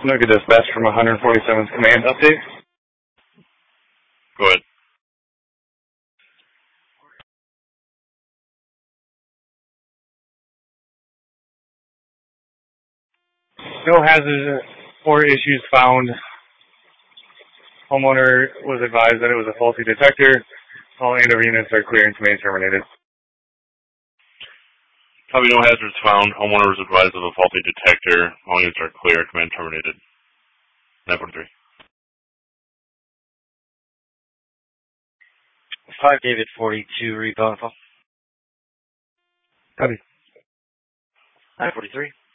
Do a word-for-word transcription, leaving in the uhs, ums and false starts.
Look at dispatch from one forty-seventh Command update. Go ahead. No hazards or issues found. Homeowner was advised that it was a faulty detector. All Andover units are clear and command terminated. Copy, no hazards found. Homeowner was advised of a faulty detector. All units are clear. Command terminated. nine forty-three. five David forty-two, rebound call. Copy. nine forty-three.